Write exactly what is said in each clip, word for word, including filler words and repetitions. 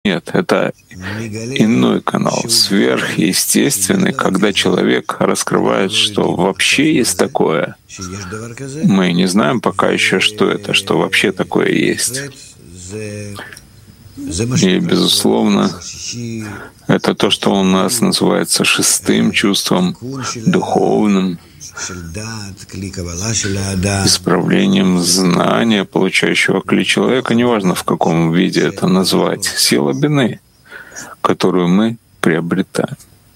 Нет, это иной канал, сверхъестественный, когда человек раскрывает, что вообще есть такое. Мы не знаем пока еще, что это, что вообще такое есть. И, безусловно, это то, что у нас называется шестым чувством, духовным, исправлением знания, получающего кли человека, неважно в каком виде это назвать, сила бины, которую мы приобретаем.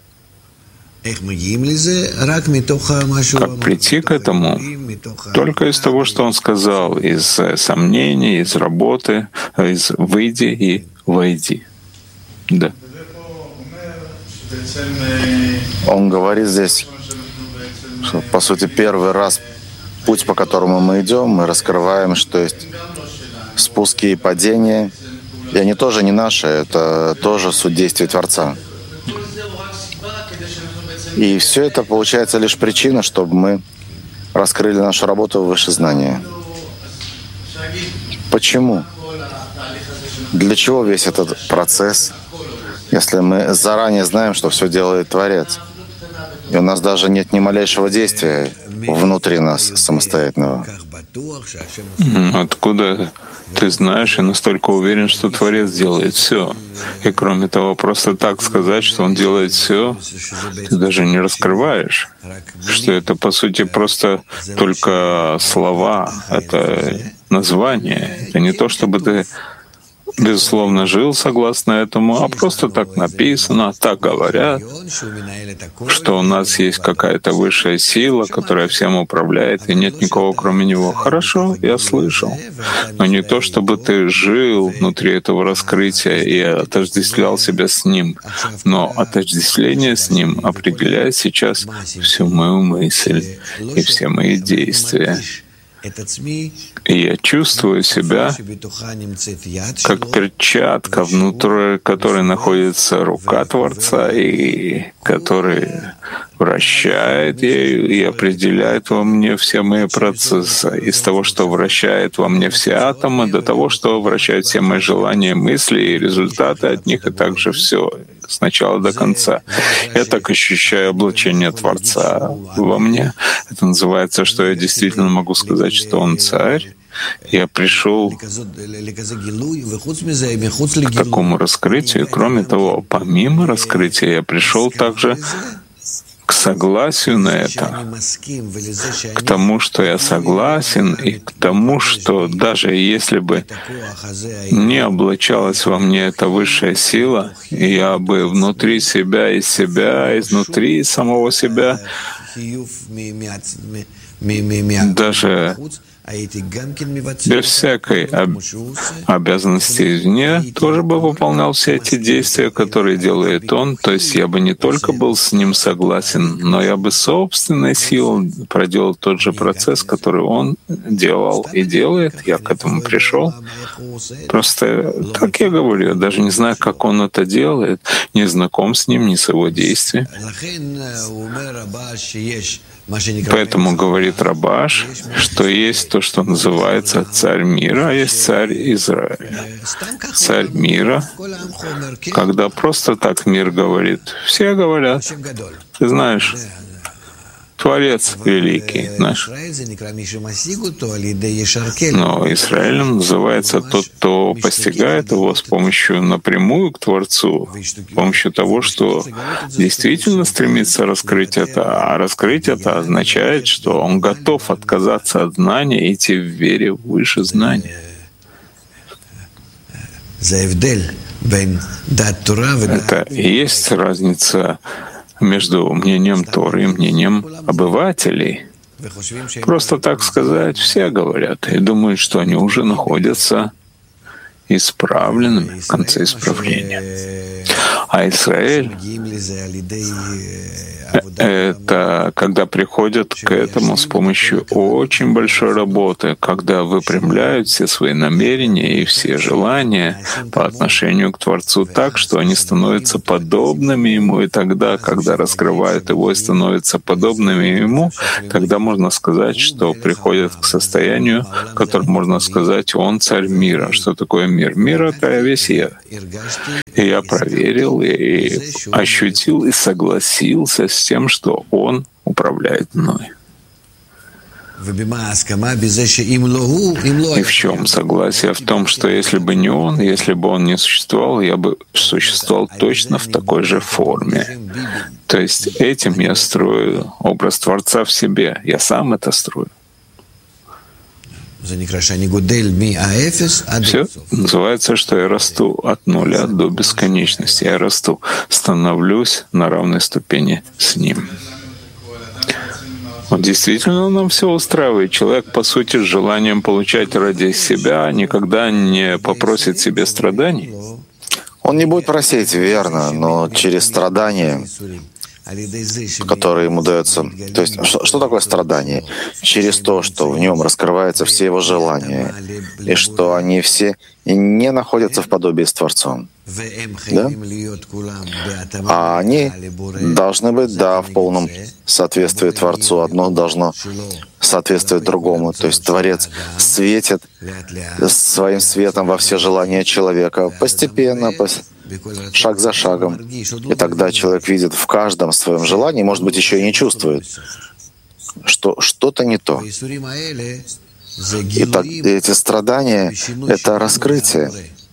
Как прийти к этому? Только из того, что он сказал, из сомнений, из работы, из «выйди» и «войди». Да. Он говорит здесь, что, по сути, первый раз путь, по которому мы идем, мы раскрываем, что есть спуски и падения, и они тоже не наши, это тоже суть действий Творца. И все это получается лишь причина, чтобы мы раскрыли нашу работу в выше знания. Почему? Для чего весь этот процесс, если мы заранее знаем, что все делает Творец? И у нас даже нет ни малейшего действия внутри нас самостоятельного. Откуда ты знаешь и настолько уверен, что Творец делает все? И кроме того, просто так сказать, что Он делает все, ты даже не раскрываешь, что это по сути просто только слова, это название. Это не то, чтобы ты безусловно жил согласно этому, а просто так написано, так говорят, что у нас есть какая-то высшая сила, которая всем управляет, и нет никого кроме него. Хорошо, я слышал. Но не то, чтобы ты жил внутри этого раскрытия и отождествлял себя с ним. Но отождествление с ним определяет сейчас всю мою мысль и все мои действия. И я чувствую себя как перчатка, внутри которой находится рука Творца, и который вращает ею и определяет во мне все мои процессы. Из того, что вращает во мне все атомы, до того, что вращает все мои желания, мысли и результаты от них, и также все с начала до конца. Я так ощущаю облачение Творца во мне. Это называется, что я действительно могу сказать, что Он царь. Я пришел к такому раскрытию. Кроме того, помимо раскрытия, я пришел также к согласию на это, к тому, что я согласен, и к тому, что даже если бы не облачалась во мне эта высшая сила, и я бы внутри себя, из себя, изнутри самого себя, даже без всякой об... обязанности извне, тоже бы выполнял все эти действия, которые делает Он. То есть я бы не только был с Ним согласен, но я бы собственной силой проделал тот же процесс, который Он делал и делает. Я к этому пришел. Просто так я говорю, я даже не знаю, как Он это делает, не знаком с Ним, ни с Его действиями. Поэтому говорит Рабаш, что есть то, что называется царь мира, а есть царь Израиля. Царь мира, когда просто так мир говорит. Все говорят. Ты знаешь, Творец великий наш. Но Израилем называется тот, кто постигает его с помощью напрямую к Творцу, с помощью того, что действительно стремится раскрыть это. А раскрыть это означает, что он готов отказаться от знания и идти в вере выше знания. Это и есть разница между мнением Торы и мнением обывателей. Просто так сказать, все говорят и думают, что они уже находятся исправленными в конце исправления. А Израиль — это когда приходят к этому с помощью очень большой работы, когда выпрямляют все свои намерения и все желания по отношению к Творцу так, что они становятся подобными Ему, и тогда, когда раскрывают Его и становятся подобными Ему, тогда можно сказать, что приходят к состоянию, в котором можно сказать: Он царь мира. Что такое мир? Мир — это весь я. И я проверил, и ощутил, и согласился с тем, что Он управляет мной. И в чем согласие? В том, что если бы не Он, если бы Он не существовал, я бы существовал точно в такой же форме. То есть этим я строю образ Творца в себе. Я сам это строю. Все называется, что я расту от нуля до бесконечности. Я расту, становлюсь на равной ступени с Ним. Вот действительно нам все устраивает. Человек, по сути, с желанием получать ради себя никогда не попросит себе страданий. Он не будет просить, верно, но через страдания, которые ему даются. То есть, что, что такое страдание? Через то, что в нем раскрываются все его желания, и что они все не находятся в подобии с Творцом. Да? А они должны быть, да, в полном соответствии Творцу. Одно должно соответствовать другому. То есть Творец светит своим светом во все желания человека постепенно, шаг за шагом. И тогда человек видит в каждом своем желании, может быть, еще и не чувствует, что что-то не то. И так, эти страдания — это раскрытие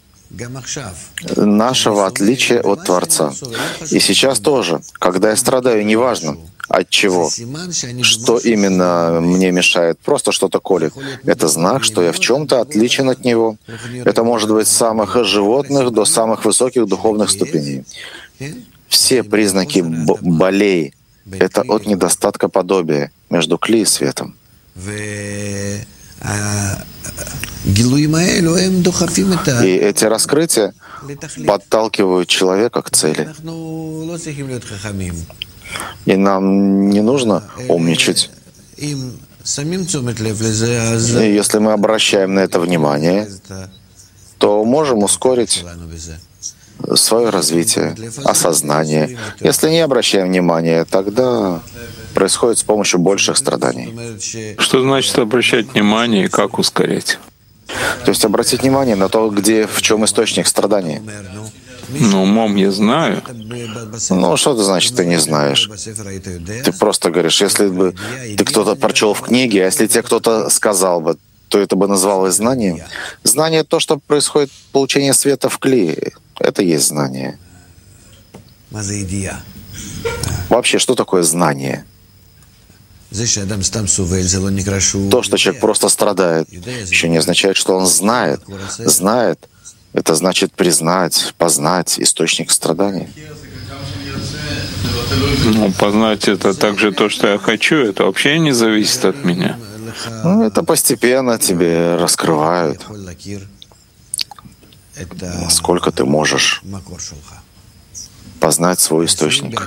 нашего отличия от Творца. И сейчас тоже, когда я страдаю, неважно от чего, что именно мне мешает, просто что-то колет. Это знак, что я в чем-то отличен от Него. Это может быть с самых животных до самых высоких духовных ступеней. Все признаки болей — это от недостатка подобия между кли и светом. И эти раскрытия подталкивают человека к цели. И нам не нужно умничать. И если мы обращаем на это внимание, то можем ускорить свое развитие, осознание. Если не обращаем внимания, тогда происходит с помощью больших страданий. Что значит обращать внимание и как ускорять? То есть обратить внимание на то, где, в чем источник страданий. Ну, умом я знаю. Ну, что это значит, ты не знаешь? Ты просто говоришь, если бы ты кто-то прочел в книге, а если тебе кто-то сказал бы, то это бы называлось знанием. Знание — то, что происходит получение света в кли. Это и есть знание. Вообще, что такое знание? То, что человек просто страдает, еще не означает, что он знает. Знает — это значит признать, познать источник страданий. Ну, познать — это также то, что я хочу, это вообще не зависит от меня. Ну, это постепенно тебе раскрывают, насколько ты можешь познать свой источник.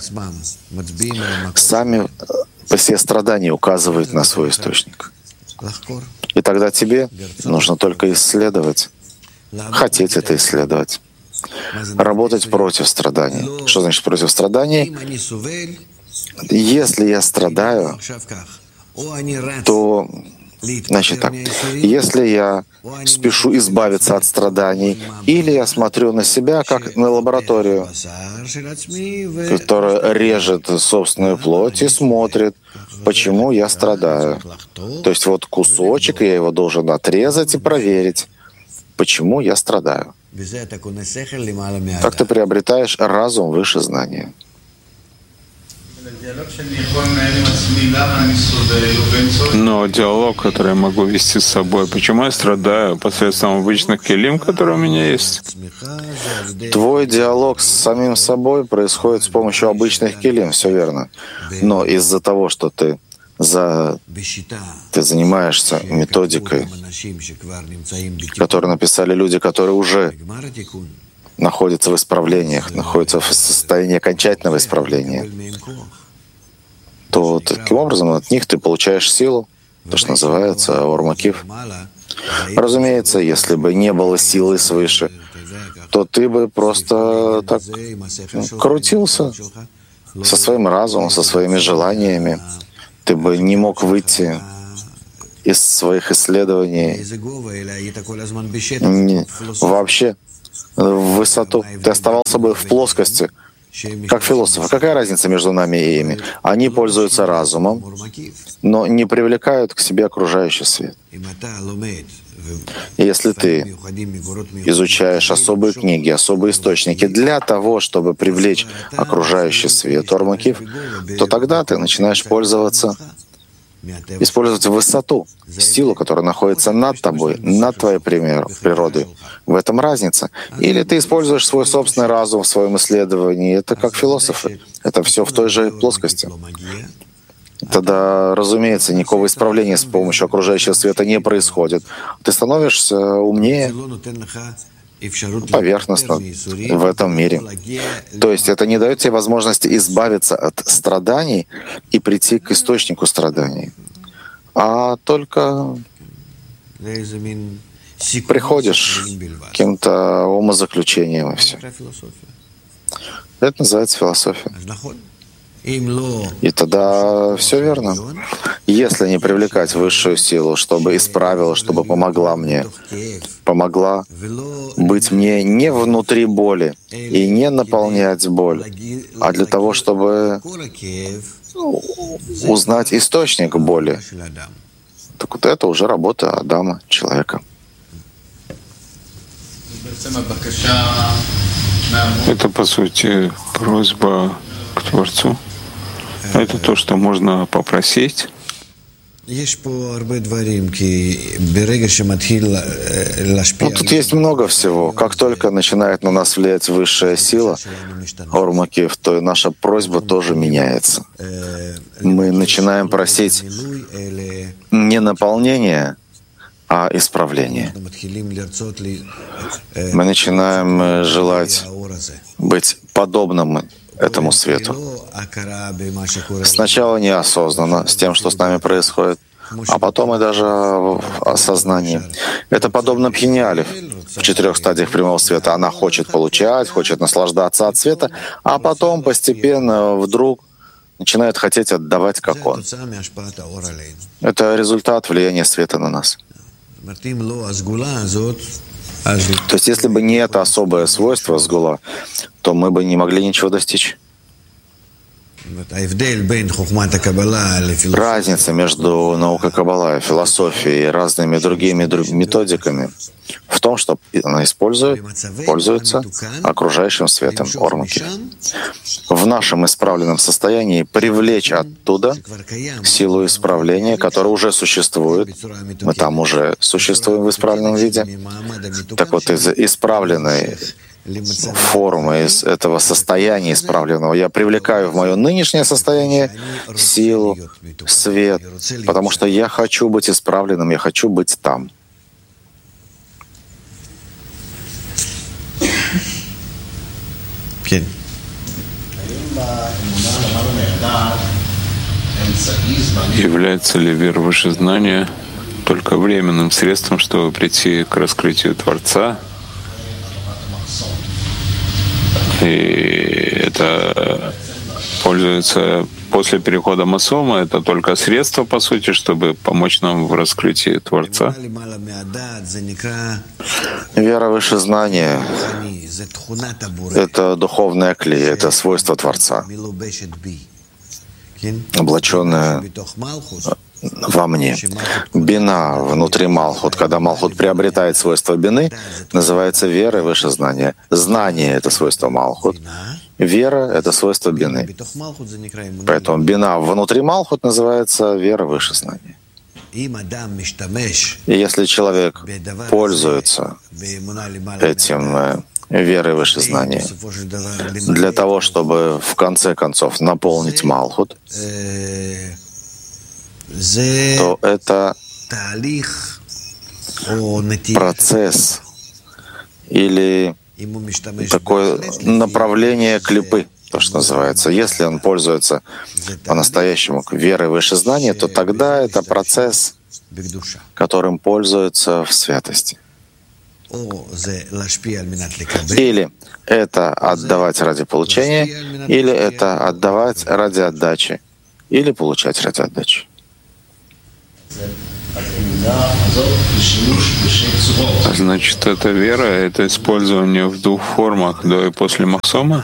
Сами все страдания указывают на свой источник. И тогда тебе нужно только исследовать, хотеть это исследовать, работать против страданий. Что значит против страданий? Если я страдаю, то, значит так, если я спешу избавиться от страданий, или я смотрю на себя как на лабораторию, которая режет собственную плоть и смотрит, почему я страдаю. То есть вот кусочек, я его должен отрезать и проверить, почему я страдаю. Так ты приобретаешь разум выше знания. Но диалог, который я могу вести с собой, почему я страдаю посредством обычных келим, которые у меня есть? Твой диалог с самим собой происходит с помощью обычных келим, все верно. Но из-за того, что ты, за... ты занимаешься методикой, которую написали люди, которые уже находится в исправлениях, находится в состоянии окончательного исправления, то таким образом от них ты получаешь силу, то, что называется ормакив. Разумеется, если бы не было силы свыше, то ты бы просто так крутился со своим разумом, со своими желаниями. Ты бы не мог выйти из своих исследований не, вообще в высоту. Ты оставался бы в плоскости, как философы. Какая разница между нами и ими? Они пользуются разумом, но не привлекают к себе окружающий свет. И если ты изучаешь особые книги, особые источники для того, чтобы привлечь окружающий свет, ормакив, то тогда ты начинаешь пользоваться, использовать высоту, силу, которая находится над тобой, над твоей природой. В этом разница. Или ты используешь свой собственный разум в своем исследовании. Это как философы. Это все в той же плоскости. Тогда, разумеется, никакого исправления с помощью окружающего света не происходит. Ты становишься умнее, поверхностно в этом мире. То есть это не дает тебе возможности избавиться от страданий и прийти к источнику страданий, а только приходишь к каким-то умозаключениям и все. Это называется философия. И тогда все верно. Если не привлекать высшую силу, чтобы исправила, чтобы помогла мне, помогла быть мне не внутри боли и не наполнять боль, а для того, чтобы узнать источник боли, так вот это уже работа Адама, человека. Это, по сути, просьба к Творцу. Это то, что можно попросить. Ну, тут есть много всего. Как только начинает на нас влиять высшая сила, ормакив, то и наша просьба тоже меняется. Мы начинаем просить не наполнение, а исправление. Мы начинаем желать быть подобным этому свету. Сначала неосознанно, с тем, что с нами происходит, а потом и даже в осознании. Это подобно пхине в четырех стадиях прямого света. Она хочет получать, хочет наслаждаться от света, а потом постепенно вдруг начинает хотеть отдавать, как он. Это результат влияния света на нас. То есть если бы не это особое свойство сгула, то мы бы не могли ничего достичь. Разница между наукой Каббала и философией и разными другими методиками в том, что она использует, пользуется окружающим светом ормаки. В нашем исправленном состоянии привлечь оттуда силу исправления, которая уже существует. Мы там уже существуем в исправленном виде. Так вот, из исправленной формы, из этого состояния исправленного я привлекаю в мое нынешнее состояние силу, свет, потому что я хочу быть исправленным, я хочу быть там. Является ли вера в высшее знание только временным средством, чтобы прийти к раскрытию Творца? И это пользуется после перехода Масома, это только средство, по сути, чтобы помочь нам в раскрытии Творца. Вера выше знания — это духовная клей, это свойство Творца, облаченное во мне. Бина внутри Малхут. Когда Малхут приобретает свойство бины, называется верой выше знания. Знание — это свойство Малхут. Вера — это свойство бины. Поэтому бина внутри Малхут называется вера выше знания. И если человек пользуется этим верой выше знания для того, чтобы в конце концов наполнить Малхут, то это процесс или такое направление клипы, то, что называется. Если он пользуется по-настоящему верой выше знания, то тогда это процесс, которым пользуется в святости. Или это отдавать ради получения, или это отдавать ради отдачи, или получать ради отдачи. Значит, эта вера — это использование в двух формах, до и после Махсома?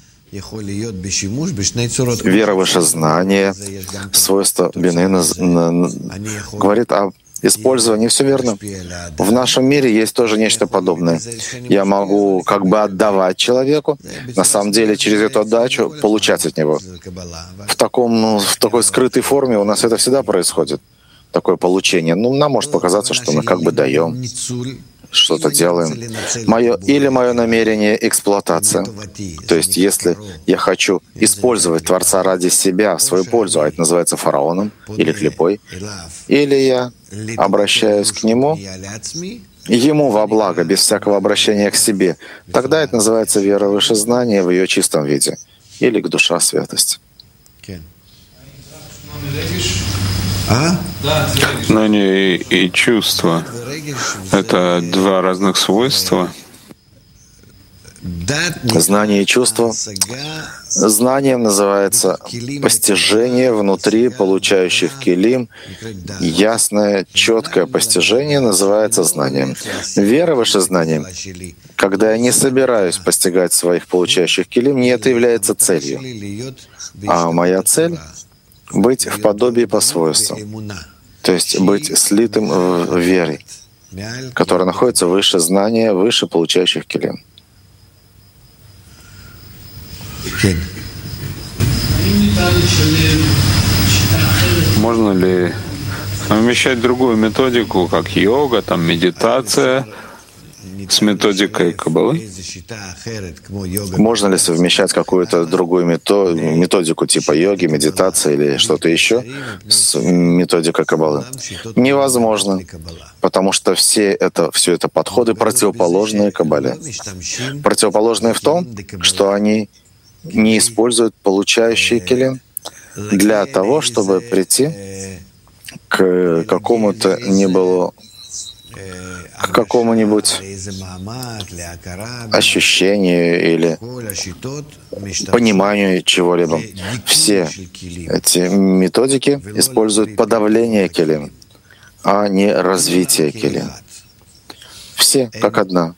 Вера выше знания, свойство бины говорит о использовании. Все верно. В нашем мире есть тоже нечто подобное. Я могу как бы отдавать человеку, на самом деле через эту отдачу получать от него. В, таком, ну, в такой скрытой форме у нас это всегда происходит, такое получение. Ну, нам может показаться, что мы как бы даем, что-то делаем. Мое, или мое намерение — эксплуатация. То есть если я хочу использовать Творца ради себя, в свою пользу, а это называется фараоном или клипой, или я обращаюсь к Нему, Ему во благо, без всякого обращения к себе, тогда это называется вера выше знания в ее чистом виде, или к душа святости. А? Знание и чувство — это два разных свойства. Знание и чувство. Знанием называется постижение внутри получающих килим. Ясное, четкое постижение называется знанием. Вера выше знанием. Когда я не собираюсь постигать своих получающих килим, не это является целью. А моя цель — быть в подобии по свойству. То есть быть слитым в вере, которая находится выше знания, выше получающих килим. Можно ли совмещать другую методику, как йога, там медитация, с методикой Каббалы? Можно ли совмещать какую-то другую методику типа йоги, медитации или что-то еще с методикой Каббалы? Невозможно, потому что все это, все это подходы противоположные Каббале. Противоположные в том, что они не используют получающие килим для того, чтобы прийти к какому-то не было к какому-нибудь ощущению или пониманию чего-либо. Все эти методики используют подавление килим, а не развитие килим. Все как одна.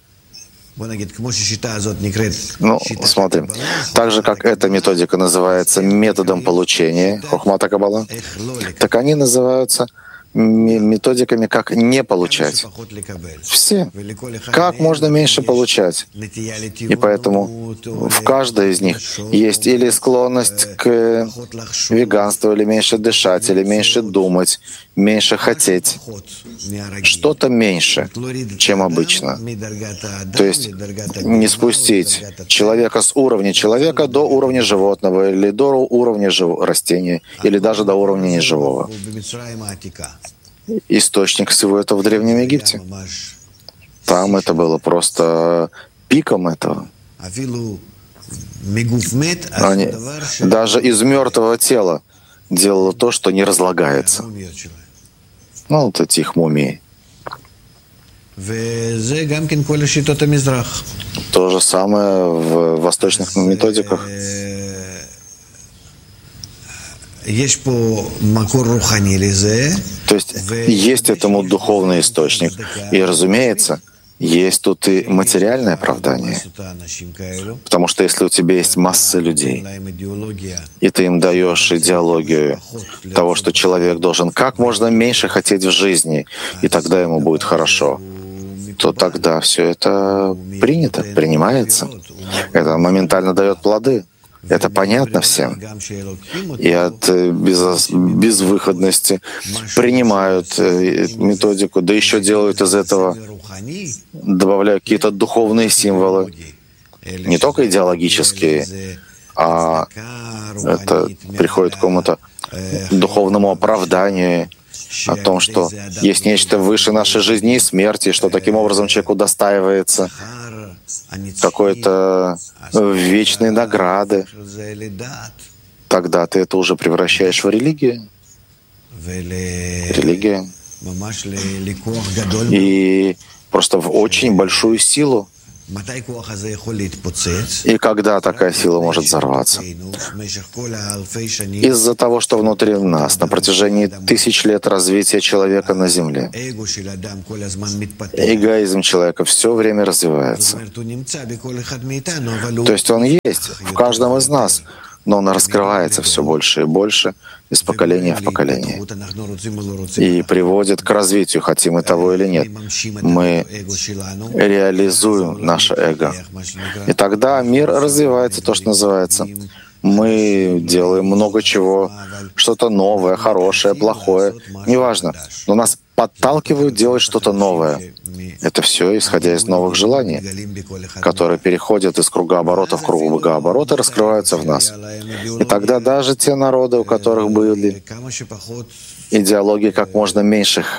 Ну, смотрим. Так же, как эта методика называется методом получения, хохмата Каббала, так они называются методиками, как не получать. Все. Как можно меньше получать. И поэтому в каждой из них есть или склонность к веганству, или меньше дышать, или меньше думать, меньше хотеть. Что-то меньше, чем обычно. То есть не спустить человека с уровня человека до уровня животного, или до уровня жив... растения, или даже до уровня неживого. Источник всего этого в Древнем Египте. Там это было просто пиком этого. Они даже из мертвого тела делало то, что не разлагается. Ну, вот эти их мумии. То же самое в восточных методиках. То есть есть этому духовный источник. И, разумеется, есть тут и материальное оправдание. Потому что если у тебя есть масса людей, и ты им даешь идеологию того, что человек должен как можно меньше хотеть в жизни, и тогда ему будет хорошо, то тогда все это принято, принимается. Это моментально дает плоды. Это понятно всем. И от без, безвыходности принимают методику, да еще делают из этого, добавляют какие-то духовные символы, не только идеологические, а это приходит к какому-то духовному оправданию, о том, что есть нечто выше нашей жизни и смерти, что таким образом человек удостаивается какой-то вечной награды, тогда ты это уже превращаешь в религию. Религия. И просто в очень большую силу. И когда такая сила может взорваться? Из-за того, что внутри нас на протяжении тысяч лет развития человека на Земле эгоизм человека все время развивается. То есть он есть в каждом из нас, но он раскрывается все больше и больше из поколения в поколение и приводит к развитию, хотим мы того или нет. Мы реализуем наше эго. И тогда мир развивается, то, что называется. Мы делаем много чего, что-то новое, хорошее, плохое, неважно. Но нас подталкивают делать что-то новое. Это все исходя из новых желаний, которые переходят из кругооборота в кругооборот и раскрываются в нас. И тогда даже те народы, у которых были идеологии как можно меньших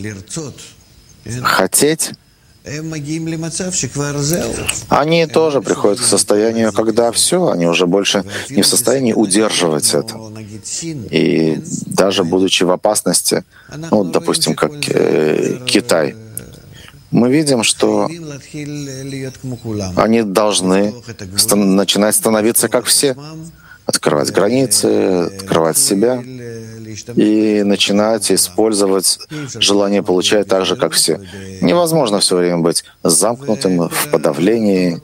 хотеть, они тоже приходят к состоянию, когда все, они уже больше не в состоянии удерживать это. И даже будучи в опасности, ну, допустим, как э, Китай, мы видим, что они должны стан- начинать становиться как все, открывать границы, открывать себя и начинать использовать желание получать так же, как все. Невозможно все время быть замкнутым в подавлении.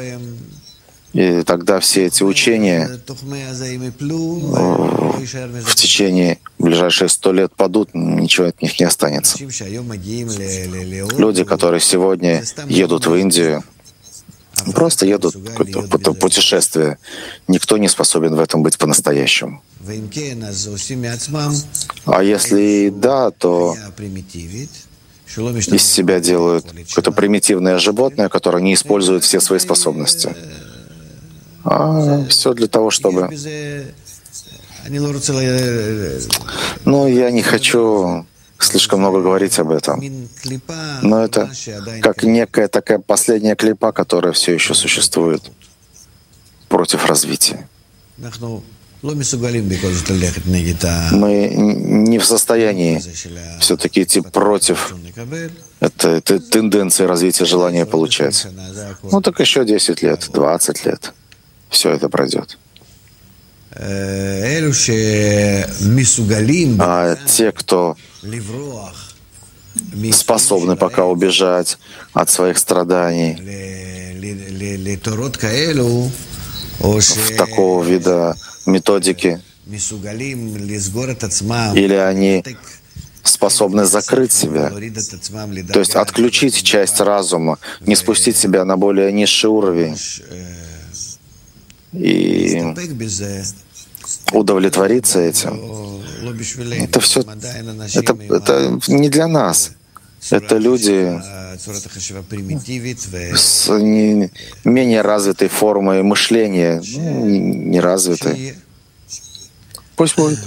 И тогда все эти учения в течение ближайших сто лет падут, ничего от них не останется. Люди, которые сегодня едут в Индию, просто едут в какое-то путешествие. Никто не способен в этом быть по-настоящему. А если и да, то из себя делают какое-то примитивное животное, которое не использует все свои способности. А все для того, чтобы... Ну, я не хочу слишком много говорить об этом. Но это как некая такая последняя клипа, которая все еще существует против развития. Мы не в состоянии все-таки идти против этой, этой тенденции развития желания получать. Ну так еще десять лет, двадцать лет. Все это пройдет. А те, кто способны пока убежать от своих страданий в такого вида методики, или они способны закрыть себя, то есть отключить часть разума, не спустить себя на более низший уровень и удовлетвориться этим. Это все, это, это не для нас. Это люди с не, менее развитой формой мышления, ну, неразвитой. Пусть будет.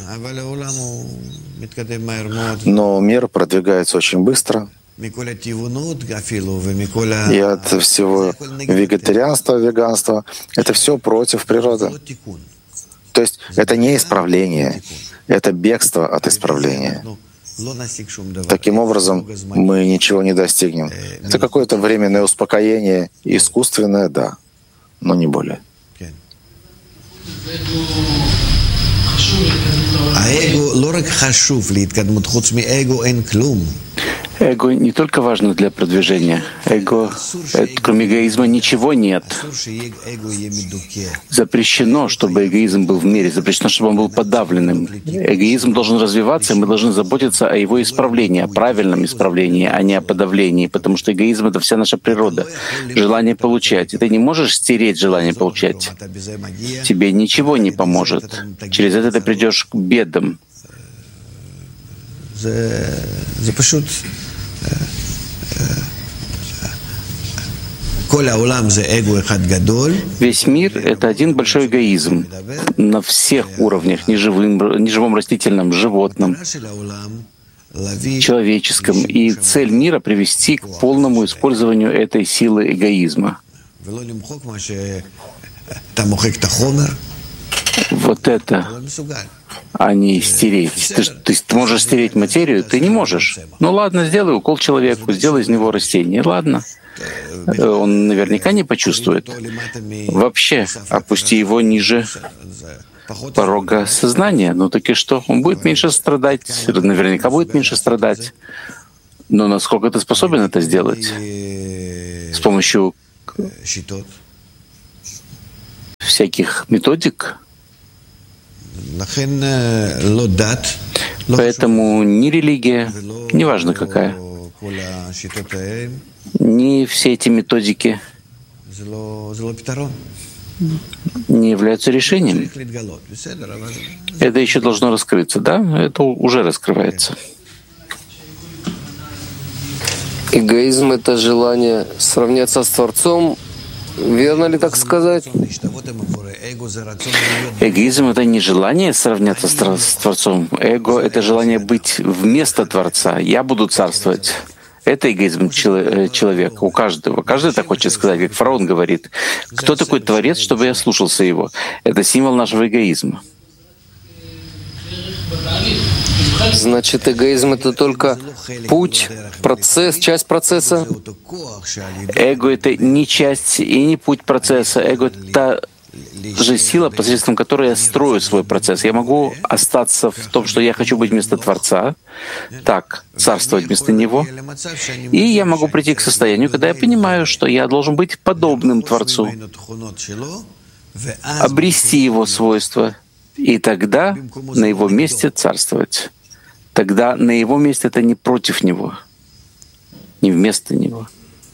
Но мир продвигается очень быстро. И от всего вегетарианства, веганства, это все против природы. То есть это не исправление, это бегство от исправления. Таким образом, мы ничего не достигнем. Это какое-то временное успокоение, искусственное, да, но не более. Эго не только важно для продвижения. Эго, это, кроме эгоизма, ничего нет. Запрещено, чтобы эгоизм был в мире, запрещено, чтобы он был подавленным. Эгоизм должен развиваться, и мы должны заботиться о его исправлении, о правильном исправлении, а не о подавлении, потому что эгоизм — это вся наша природа, желание получать. И ты не можешь стереть желание получать. Тебе ничего не поможет. Через это ты придешь к бедам. Весь мир — это один большой эгоизм на всех уровнях, неживым, неживом, растительном, животном, человеческом. И цель мира — привести к полному использованию этой силы эгоизма. Вот это, а не стереть. Ты, ты, ты можешь стереть материю, ты не можешь. Ну ладно, сделай укол человеку, сделай из него растение, ладно. Он наверняка не почувствует. Вообще, опусти его ниже порога сознания. Ну так и что? Он будет меньше страдать, наверняка будет меньше страдать. Но насколько ты способен это сделать? С помощью всяких методик? Поэтому ни религия, неважно какая, ни все эти методики не являются решением. Это еще должно раскрыться, да? Это уже раскрывается. Эгоизм — это желание сравняться с Творцом. Верно ли так сказать? Эгоизм — это не желание сравняться с Творцом. Эго — это желание быть вместо Творца. Я буду царствовать. Это эгоизм человека. У каждого. Каждый так хочет сказать, как фараон говорит. Кто такой Творец, чтобы я слушался его? Это символ нашего эгоизма. Значит, эгоизм — это только путь, процесс, часть процесса? Эго — это не часть и не путь процесса. Эго — это та же сила, посредством которой я строю свой процесс. Я могу остаться в том, что я хочу быть вместо Творца, так, царствовать вместо Него. И я могу прийти к состоянию, когда я понимаю, что я должен быть подобным Творцу, обрести Его свойства, и тогда на Его месте царствовать. Тогда на Его месте — это не против Него, не вместо Него.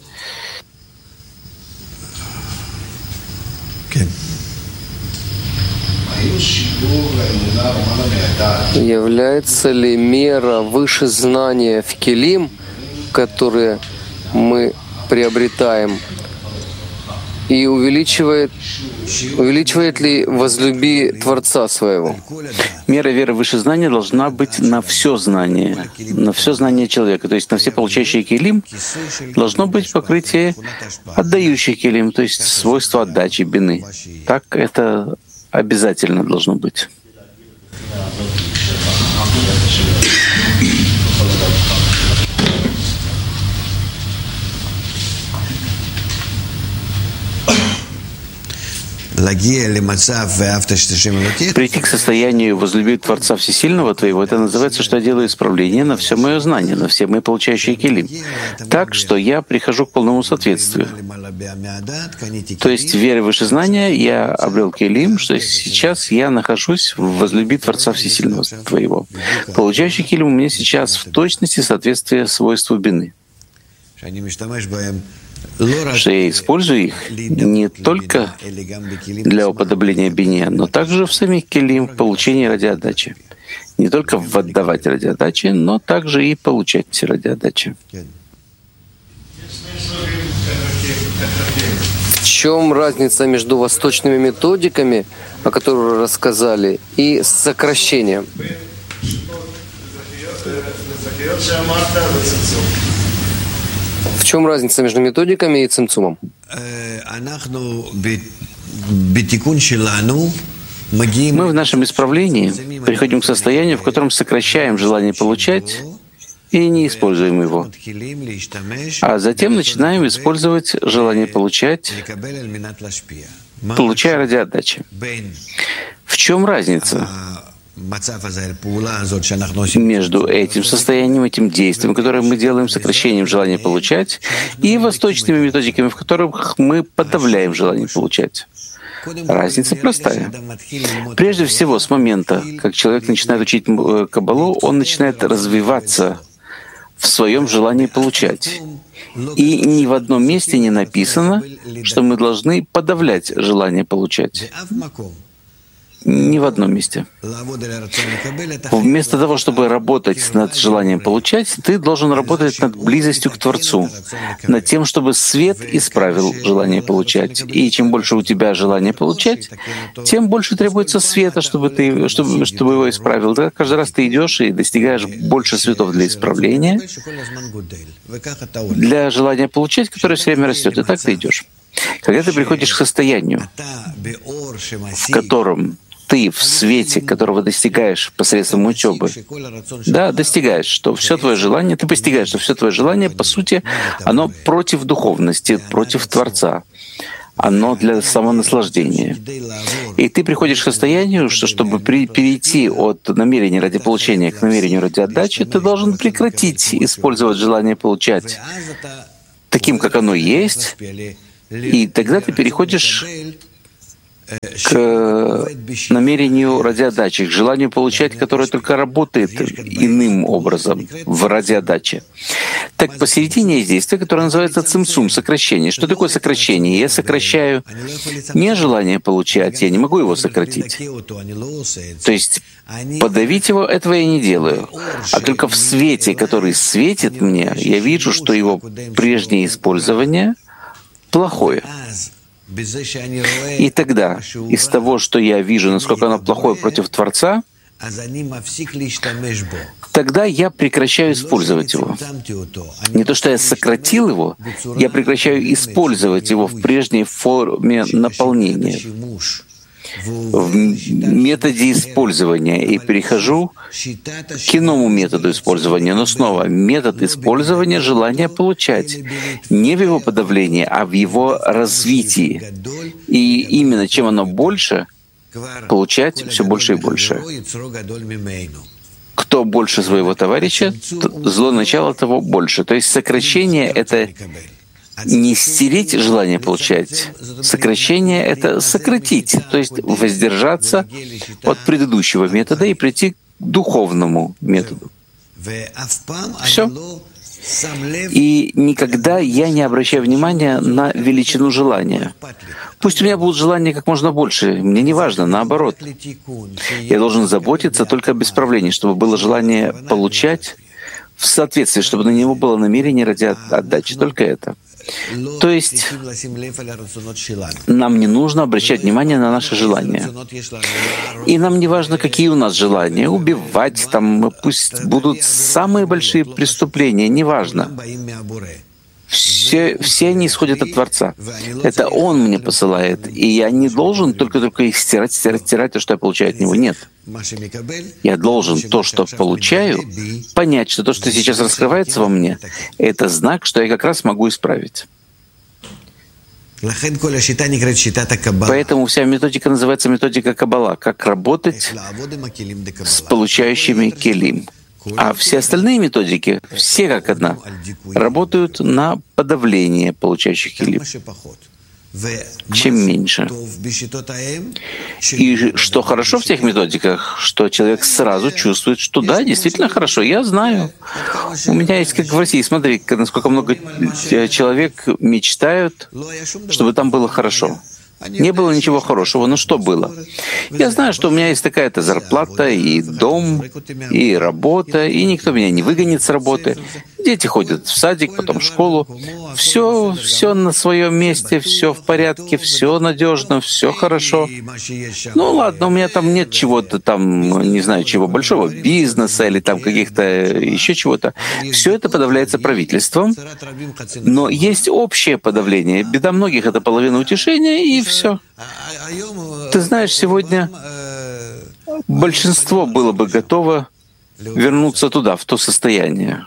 Является ли мера выше знания в келим, которые мы приобретаем, и увеличивает, увеличивает ли возлюби Творца своего? Мера веры выше знания должна быть на все знание, на все знание человека, то есть на все получающие келим должно быть покрытие отдающих келим, то есть свойство отдачи, бины. Так это обязательно должно быть. Прийти к состоянию возлюбить Творца Всесильного твоего, это называется, что я делаю исправление на все мое знание, на все мои получающие келим. Так, что я прихожу к полному соответствию. То есть, верой выше знания, я обрел келим, что сейчас я нахожусь в возлюби Творца Всесильного твоего. Получающий келим у меня сейчас в точности соответствие свойству бины. Что я использую их не только для уподобления бине, но также в самих келим в получении ради отдачи. Не только в отдавать ради отдачи, но также и получать ради отдачи. В чем разница между восточными методиками, о которых вы рассказали, и сокращением? В чем разница между методиками и цимцумом? Мы в нашем исправлении приходим к состоянию, в котором сокращаем желание получать и не используем его. А затем начинаем использовать желание получать, получая ради отдачи. В чем разница между этим состоянием, этим действием, которое мы делаем, сокращением желания получать, и восточными методиками, в которых мы подавляем желание получать? Разница простая. Прежде всего, с момента, как человек начинает учить Каббалу, он начинает развиваться в своем желании получать. И ни в одном месте не написано, что мы должны подавлять желание получать. Ни в одном месте. Вместо того, чтобы работать над желанием получать, ты должен работать над близостью к Творцу, над тем, чтобы свет исправил желание получать. И чем больше у тебя желания получать, тем больше требуется света, чтобы ты, чтобы, чтобы его исправил. Да? Каждый раз ты идешь и достигаешь больше светов для исправления, для желания получать, которое все время растет. И так ты идешь. Когда ты приходишь к состоянию, в котором ты в свете, которого достигаешь посредством учебы, да, достигаешь, что все твое желание, ты постигаешь, что все твое желание, по сути, оно против духовности, против Творца. Оно для самонаслаждения. И ты приходишь к состоянию, что чтобы при, перейти от намерения ради получения к намерению ради отдачи, ты должен прекратить использовать желание получать таким, как оно есть, и тогда ты переходишь к намерению ради отдачи, к желанию получать, которое только работает иным образом в ради отдачи. Так посередине есть действие, которое называется цимцум, сокращение. Что такое сокращение? Я сокращаю не желание получать, я не могу его сократить. То есть подавить его, этого я не делаю. А только в свете, который светит мне, я вижу, что его прежнее использование плохое. И тогда из того, что я вижу, насколько оно плохое против Творца, тогда я прекращаю использовать его. Не то, что я сократил его, я прекращаю использовать его в прежней форме наполнения, в методе использования, и перехожу к иному методу использования. Но снова, метод использования — желания получать. Не в его подавлении, а в его развитии. И именно чем оно больше, получать все больше и больше. Кто больше своего товарища, зло начало того больше. То есть сокращение — это не стереть желание получать. Сокращение — это сократить, то есть воздержаться от предыдущего метода и прийти к духовному методу. Все. И никогда я не обращаю внимания на величину желания. Пусть у меня будут желания как можно больше, мне не важно, наоборот. Я должен заботиться только об исправлении, чтобы было желание получать в соответствии, чтобы на него было намерение ради отдачи. Только это. То есть нам не нужно обращать внимание на наши желания. И нам не важно, какие у нас желания. Убивать, там, пусть будут самые большие преступления, неважно. Все, все они исходят от Творца. Это Он мне посылает. И я не должен только-только их стирать, стирать, стирать то, что я получаю от Него. Нет. Я должен то, что получаю, понять, что то, что сейчас раскрывается во мне, это знак, что я как раз могу исправить. Поэтому вся методика называется методика Каббала. Как работать с получающими келим. А все остальные методики, все как одна, работают на подавление получающих келим. Чем меньше. И что хорошо в тех методиках, что человек сразу чувствует, что да, действительно хорошо, я знаю. У меня есть, как в России, смотри, насколько много человек мечтают, чтобы там было хорошо. Не было ничего хорошего, но что было? Я знаю, что у меня есть такая-то зарплата, и дом, и работа, и никто меня не выгонит с работы. Дети ходят в садик, потом в школу. Все, все на своем месте, все в порядке, все надежно, все хорошо. Ну ладно, у меня там нет чего-то там, не знаю, чего большого бизнеса или там каких-то еще чего-то. Все это подавляется правительством, но есть общее подавление. Беда многих — это половина утешения, и все. Ты знаешь, сегодня большинство было бы готово вернуться туда, в то состояние.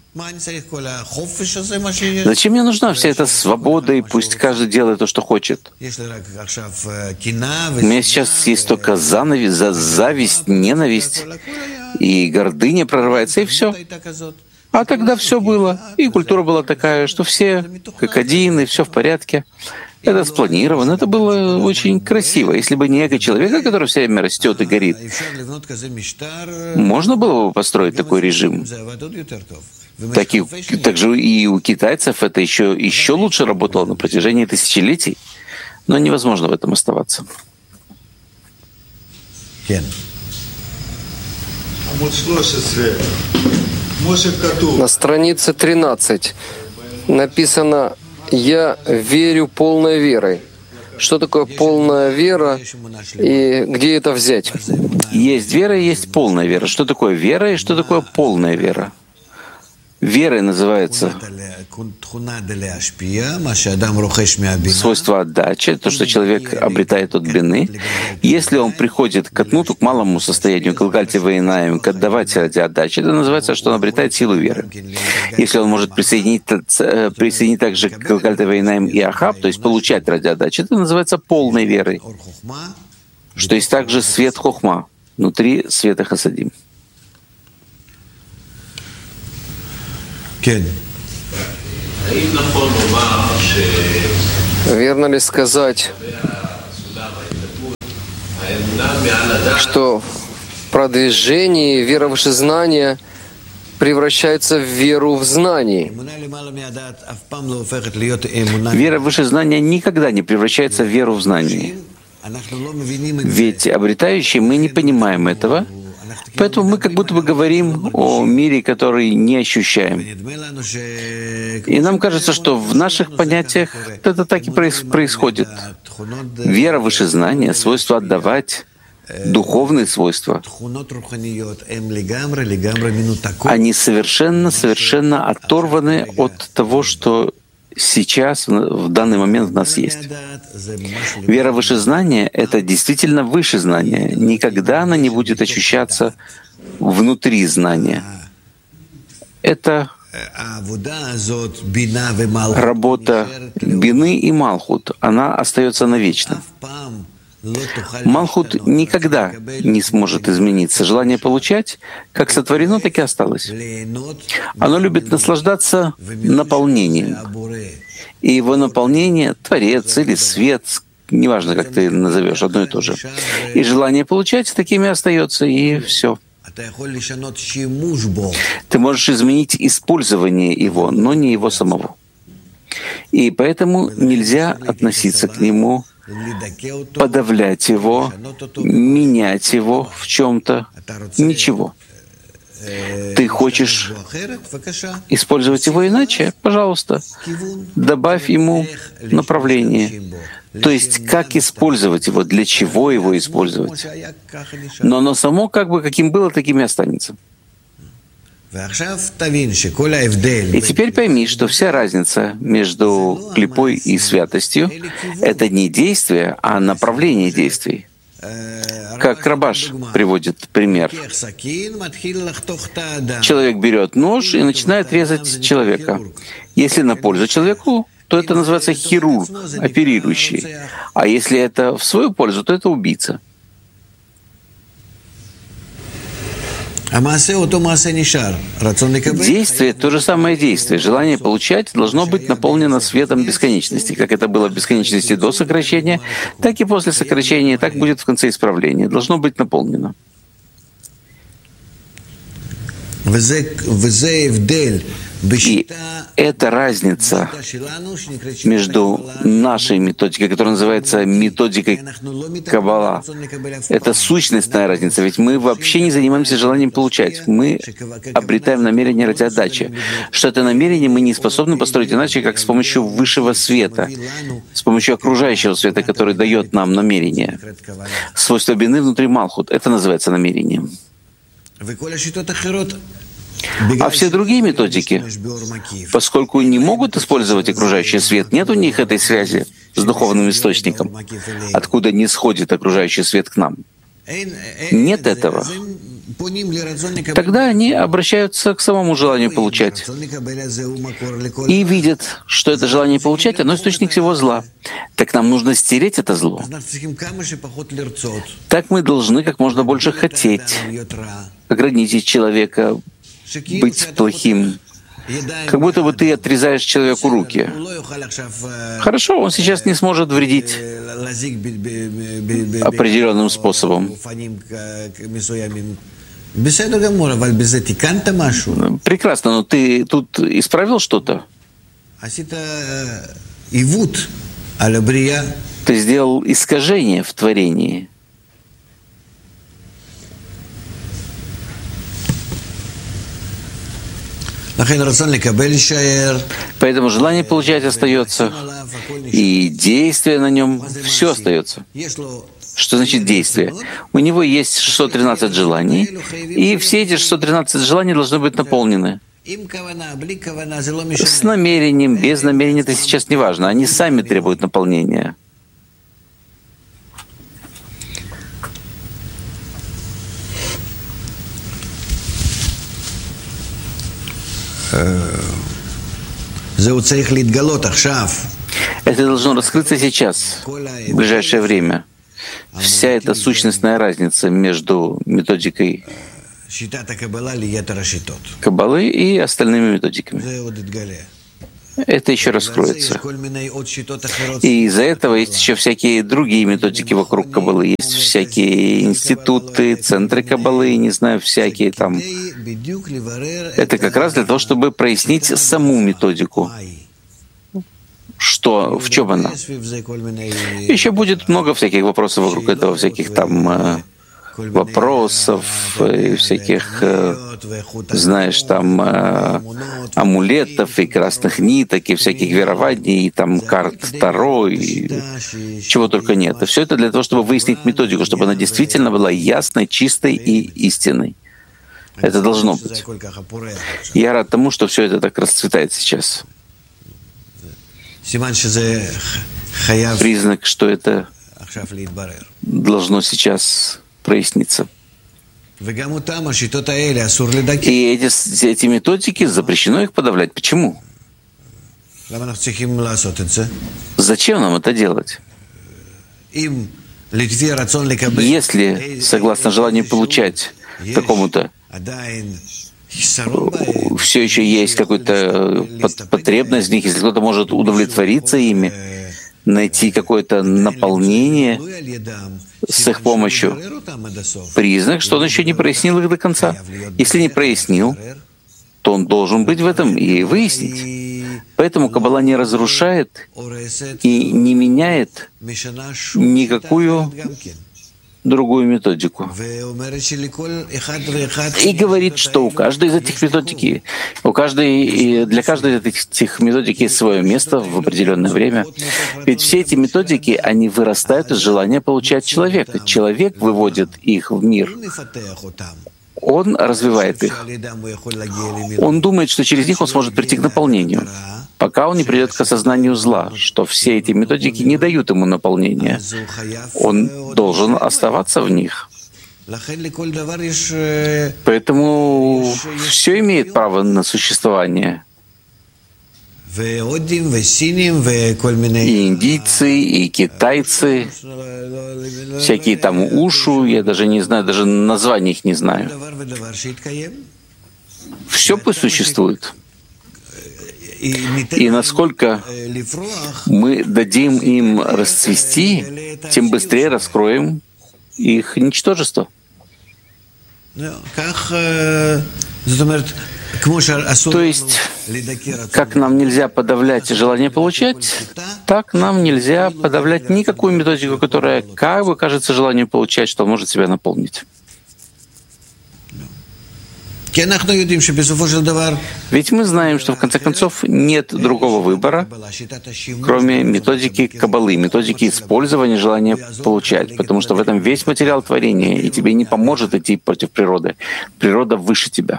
Зачем мне нужна вся эта свобода, и пусть каждый делает то, что хочет? У меня сейчас есть только занавес, за зависть, ненависть, и гордыня прорывается, и все. А тогда все было, и культура была такая, что все как один, и все в порядке. Это спланировано, это было очень красиво. Если бы не эго человека, который все время растет и горит, можно было бы построить такой режим. Так и, также и у китайцев это еще, еще лучше работало на протяжении тысячелетий, но невозможно в этом оставаться. На странице тринадцать написано «Я верю полной верой». Что такое полная вера и где это взять? Есть вера и есть полная вера. Что такое вера и что такое полная вера? Верой называется свойство отдачи, то, что человек обретает от бины. Если он приходит к отнуту, к малому состоянию, к алгальте вейнаем, к отдавать ради отдачи, это называется, что он обретает силу веры. Если он может присоединить, присоединить также к алгальте вейнаем и ахаб, то есть получать ради отдачи, это называется полной верой, что есть также свет хохма, внутри света хасадим. Верно ли сказать, что продвижение вера выше знания превращается в веру в знании? Вера выше знания никогда не превращается в веру в знании. Ведь обретающие мы не понимаем этого, поэтому мы как будто бы говорим о мире, который не ощущаем. И нам кажется, что в наших понятиях это так и происходит. Вера выше знания, свойство отдавать, духовные свойства, они совершенно-совершенно оторваны от того, что сейчас, в данный момент в нас есть. Вера выше знания — это действительно выше знания. Никогда она не будет ощущаться внутри знания. Это работа бины и малхут. Она остается навечно. Малхут никогда не сможет измениться. Желание получать, как сотворено, так и осталось. Оно любит наслаждаться наполнением. И его наполнение — Творец или свет, неважно, как ты назовешь, одно и то же. И желание получать такими остается, и все. Ты можешь изменить использование его, но не его самого. И поэтому нельзя относиться к нему, подавлять его, менять его в чем-то, ничего. Ты хочешь использовать его иначе? Пожалуйста, добавь ему направление. То есть, как использовать его, для чего его использовать. Но оно само как бы каким было, таким и останется. И теперь пойми, что вся разница между клипой и святостью — это не действие, а направление действий. Как Рабаш приводит пример. Человек берет нож и начинает резать человека. Если на пользу человеку, то это называется хирург, оперирующий. А если это в свою пользу, то это убийца. Действие — то же самое действие. Желание получать должно быть наполнено светом бесконечности. Как это было в бесконечности до сокращения, так и после сокращения, так будет в конце исправления. Должно быть наполнено. И это разница между нашей методикой, которая называется методикой Каббала. Это сущностная разница, ведь мы вообще не занимаемся желанием получать. Мы обретаем намерение ради отдачи. Что это намерение мы не способны построить иначе, как с помощью высшего света, с помощью окружающего света, который дает нам намерение. Свойство бины внутри Малхут — это называется намерением. А все другие методики, поскольку не могут использовать окружающий свет, нет у них этой связи с духовным источником, откуда не сходит окружающий свет к нам. Нет этого. Тогда они обращаются к самому желанию получать и видят, что это желание получать, оно источник всего зла. Так нам нужно стереть это зло. Так мы должны как можно больше хотеть, ограничить человека, быть плохим. Как будто бы ты отрезаешь человеку руки. Хорошо, он сейчас не сможет вредить определенным способом. Прекрасно, но ты тут исправил что-то? Ты сделал искажение в творении. Поэтому желание получать остается, и действие на нем все остается. Что значит действие? У него есть шестьсот тринадцать желаний, и все эти шестьсот тринадцать желаний должны быть наполнены. С намерением, без намерения это сейчас не важно. Они сами требуют наполнения. Это должно раскрыться сейчас, в ближайшее время. Вся эта сущностная разница между методикой Каббалы и остальными методиками. Это еще раскроется. И из-за этого есть еще всякие другие методики вокруг Каббалы. Есть всякие институты, центры Каббалы, не знаю, всякие там. Это как раз для того, чтобы прояснить саму методику. Что, в чем она? Еще будет много всяких вопросов вокруг этого, всяких там вопросов и всяких, знаешь, там амулетов и красных ниток, и всяких верований, и там карт Таро, и чего только нет. И все это для того, чтобы выяснить методику, чтобы она действительно была ясной, чистой и истинной. Это должно быть. Я рад тому, что все это так расцветает сейчас. Признак, что это должно сейчас проясниться. И эти, эти методики, запрещено их подавлять. Почему? Зачем нам это делать? Если, согласно желанию получать какому-то, все еще есть какая-то потребность в них, если кто-то может удовлетвориться ими, найти какое-то наполнение с их помощью, признак, что он еще не прояснил их до конца. Если не прояснил, то он должен быть в этом и выяснить. Поэтому Каббала не разрушает и не меняет никакую другую методику. И говорит, что у каждой из этих методик, у каждой, для каждой из этих методик есть свое место в определенное время. Ведь все эти методики, они вырастают из желания получать человека. Человек выводит их в мир. Он развивает их. Он думает, что через них он сможет прийти к наполнению, пока он не придет к осознанию зла, что все эти методики не дают ему наполнения. Он должен оставаться в них. Поэтому все имеет право на существование. И индийцы, и китайцы, всякие там ушу, я даже не знаю, даже названий их не знаю. Все пусть существует. И насколько мы дадим им расцвести, тем быстрее раскроем их ничтожество. То есть, как нам нельзя подавлять желание получать, так нам нельзя подавлять никакую методику, которая как бы кажется желанию получать, что может себя наполнить. Ведь мы знаем, что в конце концов нет другого выбора, кроме методики Каббалы, методики использования желания получать, потому что в этом весь материал творения, и тебе не поможет идти против природы. Природа выше тебя.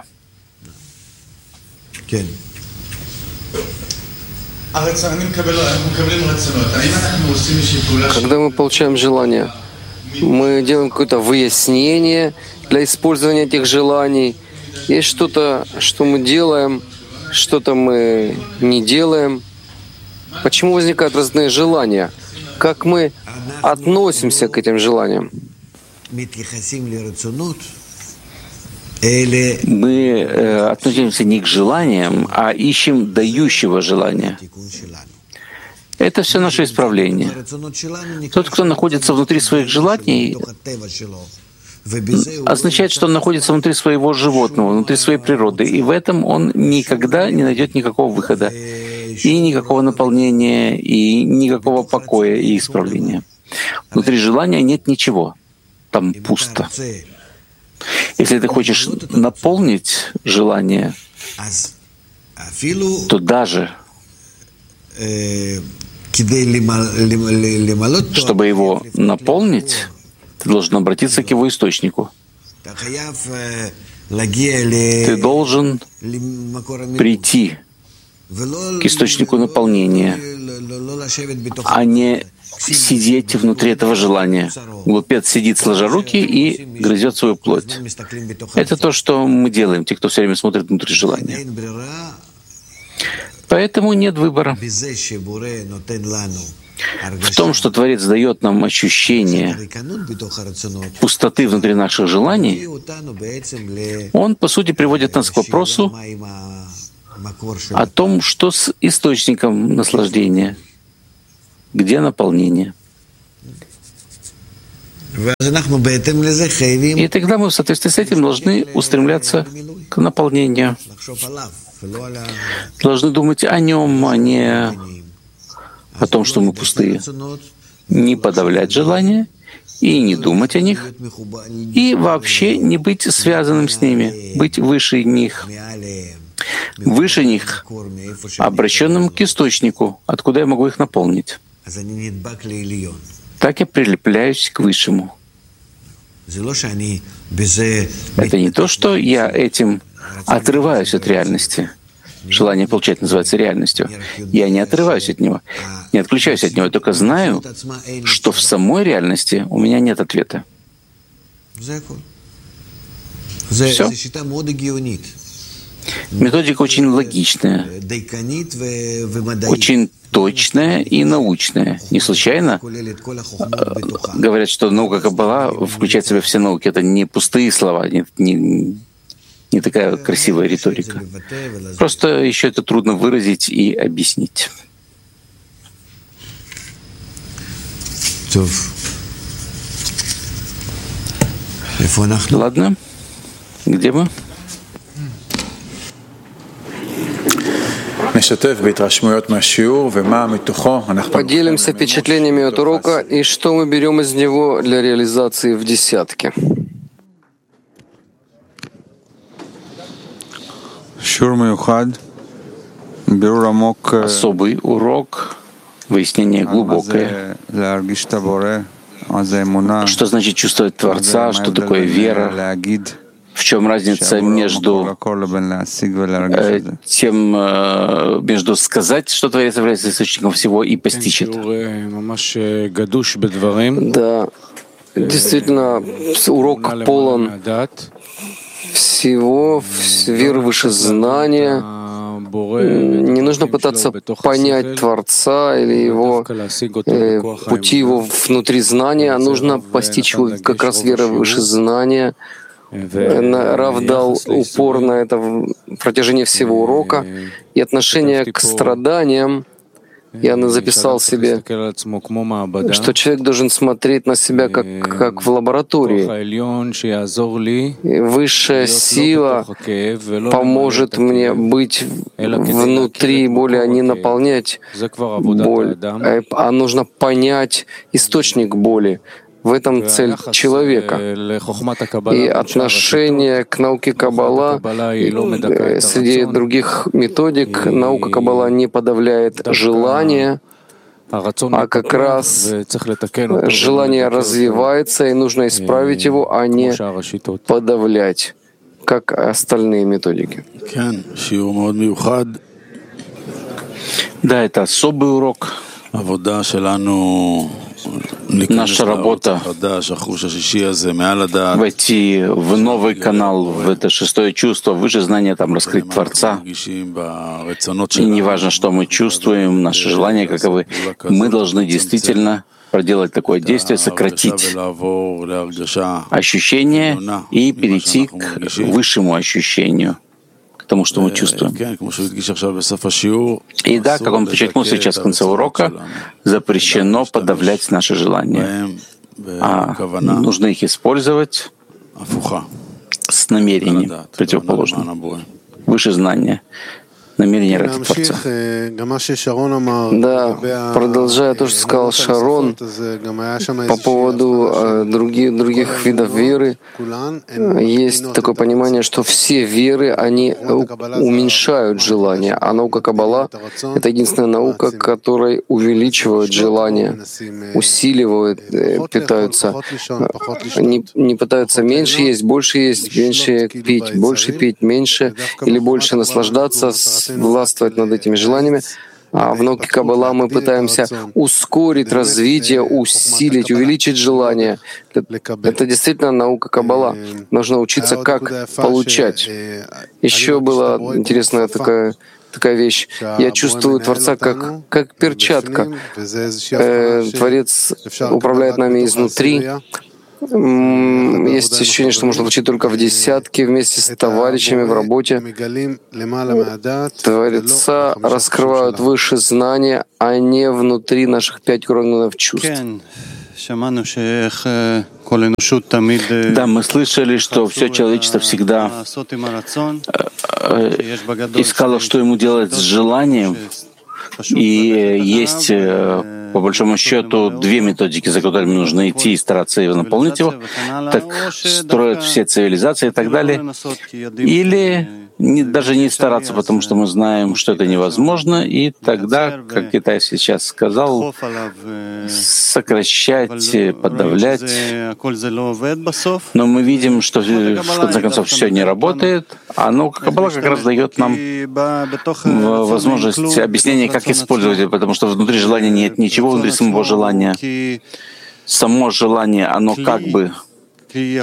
Когда мы получаем желание, мы делаем какое-то выяснение для использования этих желаний. Есть что-то, что мы делаем, что-то мы не делаем. Почему возникают разные желания? Как мы относимся к этим желаниям? Мы э, относимся не к желаниям, а ищем дающего желания. Это все наше исправление. Тот, кто находится внутри своих желаний, означает, что он находится внутри своего животного, внутри своей природы, и в этом он никогда не найдет никакого выхода, и никакого наполнения, и никакого покоя и исправления. Внутри желания нет ничего, там пусто. Если ты хочешь наполнить желание, то даже чтобы его наполнить, ты должен обратиться к его источнику. Ты должен прийти к источнику наполнения, а не сидеть внутри этого желания. Глупец сидит, сложа руки, и грызет свою плоть. Это то, что мы делаем, те, кто все время смотрит внутри желания. Поэтому нет выбора. В том, что Творец дает нам ощущение пустоты внутри наших желаний, Он, по сути, приводит нас к вопросу о том, что с источником наслаждения, где наполнение. И тогда мы в соответствии с этим должны устремляться к наполнению. Должны думать о нем, а не о том, что мы пустые. Не подавлять желания и не думать о них, и вообще не быть связанным с ними, быть выше них, выше них, обращенным к источнику, откуда я могу их наполнить. Так я прилепляюсь к Высшему. Это не то, что я этим отрываюсь от реальности. Желание получать называется реальностью. Я не отрываюсь от него, не отключаюсь от него, я только знаю, что в самой реальности у меня нет ответа. Все. Методика очень логичная, очень точная и научная. Не случайно говорят, что наука Каббала включает в себя все науки. Это не пустые слова, не, не, не такая красивая риторика. Просто еще это трудно выразить и объяснить. Ладно, где мы? Поделимся впечатлениями от урока и что мы берем из него для реализации в десятке. Особый урок, выяснение глубокое. Что значит чувствовать Творца, что такое вера, в чем разница между э, тем, э, между сказать, что Творец является источником всего, и постичь это. Да, действительно, урок полон всего, веры выше знания. Не нужно пытаться понять Творца или его э, пути его внутри знания, а нужно постичь его как раз верой выше знания. Рав дал упор на это в протяжении всего урока. И отношение к страданиям, я записал себе, что человек должен смотреть на себя как, как в лаборатории. И высшая сила поможет мне быть внутри боли, а не наполнять боль. А нужно понять источник боли. В этом цель человека. И отношение к науке Каббала среди других методик, наука Каббала не подавляет желание, а как раз желание развивается, и нужно исправить его, а не подавлять, как остальные методики. Да, это особый урок. Наша работа — войти в новый канал, в это шестое чувство, выше знания, там раскрыть Творца. И не важно, что мы чувствуем, наши желания каковы, мы должны действительно проделать такое действие, сократить ощущение и перейти к высшему ощущению, к тому, что мы чувствуем. И да, как он подчеркнул сейчас в конце урока, запрещено подавлять наши желания, а нужно их использовать с намерением противоположным, выше знания. намерения ради Творца. Да, продолжая то, что сказал Шарон по поводу э, других, других видов веры, есть такое понимание, что все веры, они уменьшают желание, а наука Каббала — это единственная наука, которая увеличивает желание, усиливает, питаются, не, не пытаются меньше есть, больше есть, меньше пить, больше пить, меньше или больше наслаждаться, властвовать над этими желаниями. А в науке Каббала мы пытаемся ускорить развитие, усилить, увеличить желание. Это действительно наука Каббала. Нужно учиться, как получать. Еще была интересная такая такая вещь. Я чувствую Творца как, как перчатка. Э, Творец управляет нами изнутри. Есть ощущение, что можно учить только в десятке вместе с товарищами в работе. Творца раскрывают выше знания, а не внутри наших пять органов чувств. Да, мы слышали, что все человечество всегда искало, что ему делать с желанием. И есть, по большому счету, две методики, за которыми нужно идти и стараться его наполнить его. Так строят все цивилизации и так далее. Или не, даже не стараться, потому что мы знаем, что это невозможно, и тогда, как Китай сейчас сказал, сокращать, подавлять. Но мы видим, что в конце концов все не работает, а наука Каббала как раз дает нам возможность объяснения, как использовать это, потому что внутри желания нет ничего, внутри самого желания. Само желание, оно как бы